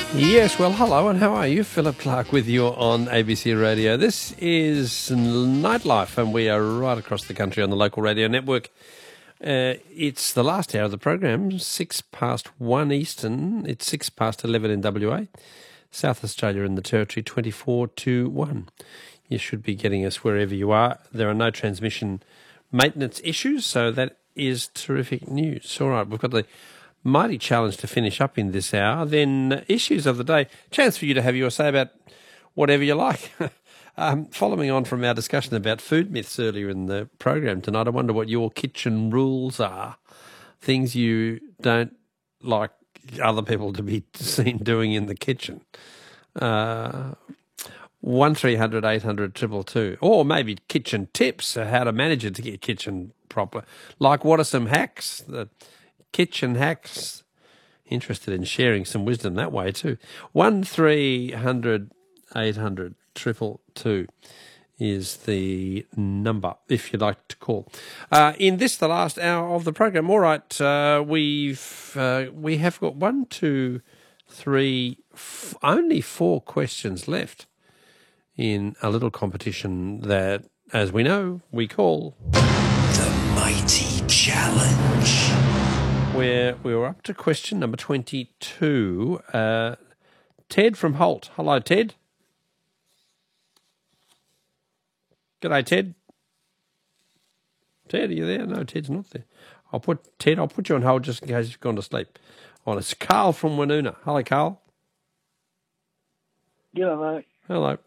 Yes, well, hello, and how are you? Philip Clark with you on ABC Radio. This is Nightlife, and we are right across the country on the local radio network. It's the last hour of the program, 1:06 Eastern. It's 11 in WA. South Australia and the Territory, 24 to 1. You should be getting us wherever you are. There are no transmission maintenance issues, so that is terrific news. All right, we've got the mighty challenge to finish up in this hour. Then issues of the day. Chance for you to have your say about whatever you like. Following on from our discussion about food myths earlier in the program tonight, I wonder what your kitchen rules are. Things you don't like other people to be seen doing in the kitchen. 1300 800 222. Or maybe kitchen tips, how to manage it to get kitchen proper. Like, what are some hacks? The kitchen hacks. Interested in sharing some wisdom that way too. 1300 800 222 is the number if you'd like to call. In this, the last hour of the program. All right, we have got only 4 questions left in a little competition that, as we know, we call The Mighty Challenge. Where we were up to question number 22. Ted from Holt. Hello, Ted. G'day, Ted. Ted, are you there? No, Ted's not there. I'll put you on hold just in case you've gone to sleep. Oh, it's Carl from Woonona. Hello, Carl. G'day, mate. Hello.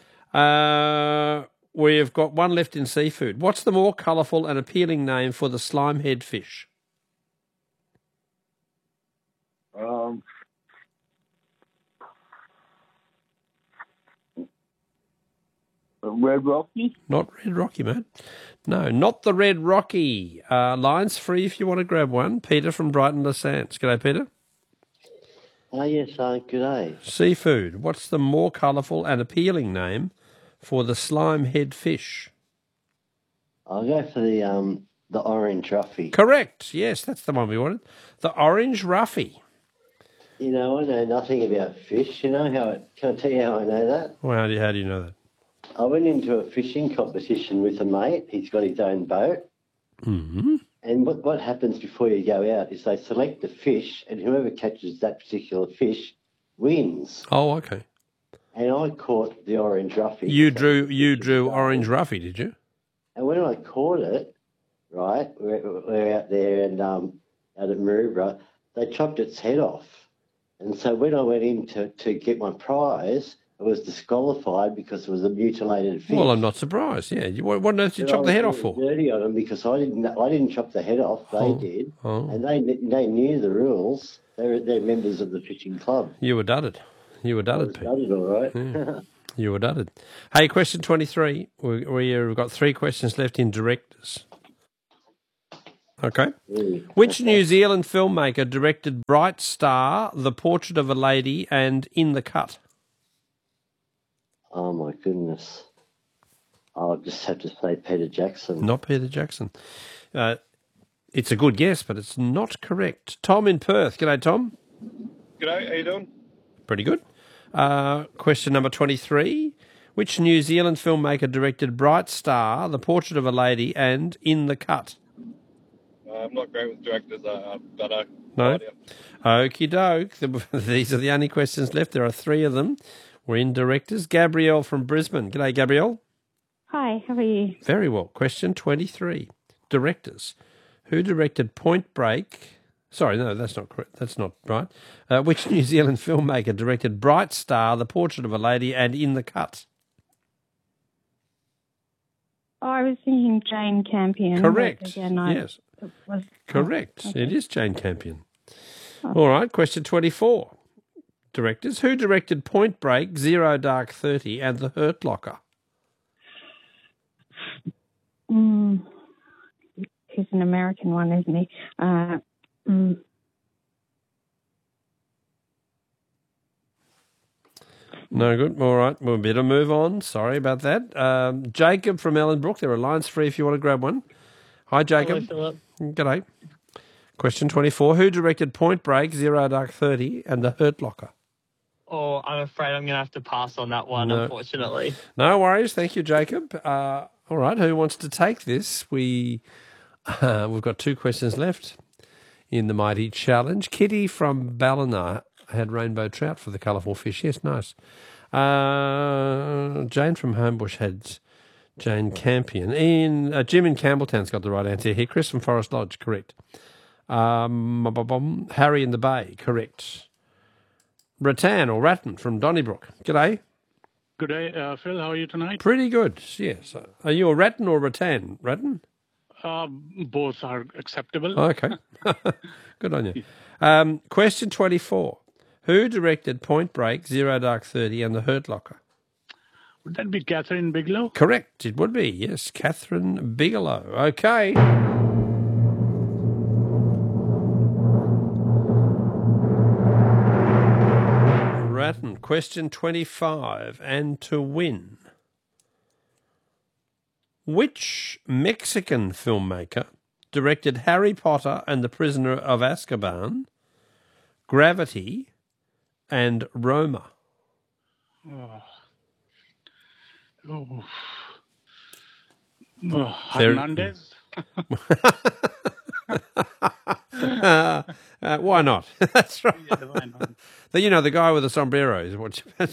We've got one left in seafood. What's the more colourful and appealing name for the slimehead fish? Red Rocky? Not Red Rocky, mate. No, not the Red Rocky. Line's free if you want to grab one. Peter from Brighton Le Sands. G'day, Peter. Yes, good day. Seafood. What's the more colourful and appealing name for the slimehead fish? I'll go for the orange ruffy. Correct. Yes, that's the one we wanted. The orange ruffy. You know, I know nothing about fish. You know can I tell you how I know that? Well, how do you know that? I went into a fishing competition with a mate. He's got his own boat. Mm-hmm. And what happens before you go out is they select the fish, and whoever catches that particular fish wins. Oh, okay. And I caught the orange ruffy. You drew orange ruffy, did you? And when I caught it, right, we're out there and out at Maroubra, they chopped its head off. And so when I went in to get my prize, I was disqualified because it was a mutilated fish. Well, I'm not surprised. Yeah, what on earth did you chop the head off for? Dirty on them because I didn't chop the head off. They did, and they knew the rules. They're members of the fishing club. You were dudded. You were dudded, Pete. Dudded, all right. Yeah. You were dudded. Hey, question 23. We've got 3 questions left in directors. Okay. Which New Zealand filmmaker directed Bright Star, The Portrait of a Lady, and In the Cut? Oh, my goodness. I'll just have to say Peter Jackson. Not Peter Jackson. It's a good guess, but it's not correct. Tom in Perth. G'day, Tom. G'day, how you doing? Pretty good. Question number 23. Which New Zealand filmmaker directed Bright Star, The Portrait of a Lady, and In the Cut? I'm not great with directors, but no idea. Okie doke. These are the only questions left. There are 3 of them. We're in directors. Gabrielle from Brisbane. G'day, Gabrielle. Hi, how are you? Very well. Question 23. Directors. Who directed Point Break? Sorry, no, that's not correct. That's not right. Which New Zealand filmmaker directed Bright Star, The Portrait of a Lady, and In the Cut? Oh, I was thinking Jane Campion. Correct. Again, yes. Correct. Okay. It is Jane Campion. All right. Question 24. Directors. Who directed Point Break, Zero Dark 30, and The Hurt Locker? He's an American one, isn't he? No good. All right. We'll better move on. Sorry about that. Jacob from Ellenbrook. There are lines free if you want to grab one. Hi, Jacob. Hello, Philip. G'day. Question 24. Who directed Point Break, Zero Dark 30, and The Hurt Locker? Oh, I'm afraid I'm going to have to pass on that one, No. unfortunately. No worries. Thank you, Jacob. All right, who wants to take this? We've got 2 questions left in the Mighty Challenge. Kitty from Ballina had rainbow trout for the colourful fish. Yes, nice. Jane from Homebush had Jane Campion. Jim in Campbelltown's got the right answer here. Chris from Forest Lodge, correct. Harry in the Bay, correct. Rattan or Rattan from Donnybrook. G'day. Good day, Phil. How are you tonight? Pretty good, yes. Are you a Rattan or Rattan? Rattan? Both are acceptable. Okay. Good on you. Question 24. Who directed Point Break, Zero Dark 30 and The Hurt Locker? Would that be Catherine Bigelow? Correct, it would be, yes. Catherine Bigelow. Okay. Rattan, question 25. And to win, which Mexican filmmaker directed Harry Potter and the Prisoner of Azkaban, Gravity, and Roma? Hernandez? Why not? That's right. Yeah, why not? You know, the guy with the sombrero is what you...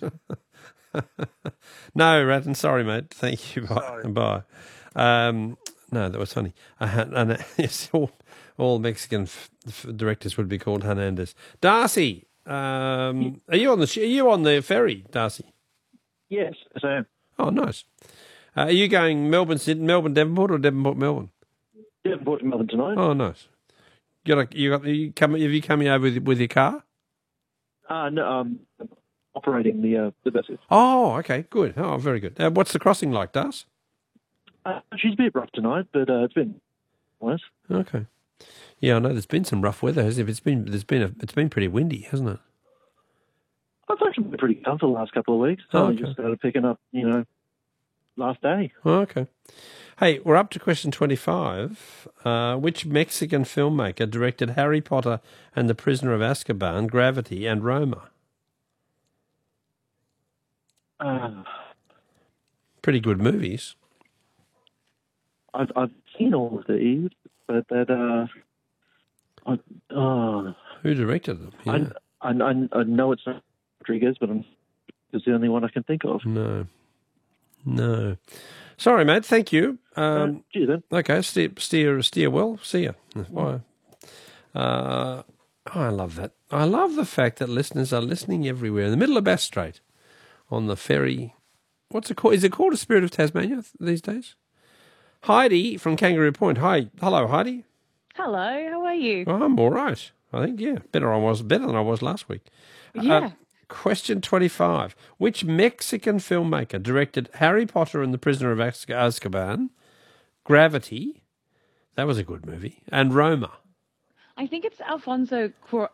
No, Rattan, sorry, mate. Thank you. Bye. Bye. No, that was funny. Yes, all Mexican directors would be called Hernandez. Darcy, are you on the ferry, Darcy? Yes, I am. Oh, nice. Are you going Melbourne, Devonport, or Devonport, Melbourne? Devonport to Melbourne tonight. Oh, nice. Have you come over with your car? No, operating the vessel. Oh, okay, good. Oh, very good. What's the crossing like, Das? She's a bit rough tonight, but it's been nice. Okay. Yeah, I know there's been some rough weather, hasn't it? It's been pretty windy, hasn't it? It's actually been pretty comfortable the last couple of weeks. Oh, I okay. just started picking up, last day. Oh, okay. Hey, we're up to question 25. Which Mexican filmmaker directed Harry Potter and the Prisoner of Azkaban, Gravity, and Roma? Pretty good movies. I've seen all of these, but Who directed them? Yeah. I know it's not Rodriguez, but it's the only one I can think of. No. Sorry, mate. Thank you. Cheers, then. Okay, steer well. See ya. Bye. I love that. I love the fact that listeners are listening everywhere. In the middle of Bass Strait, on the ferry. What's it called? Is it called a Spirit of Tasmania these days? Heidi from Kangaroo Point. Hi. Hello, Heidi. Hello, how are you? Oh, I'm all right. I think, yeah. Better than I was last week. Yeah. Question 25. Which Mexican filmmaker directed Harry Potter and the Prisoner of Azkaban, Gravity, that was a good movie, and Roma? I think it's Alfonso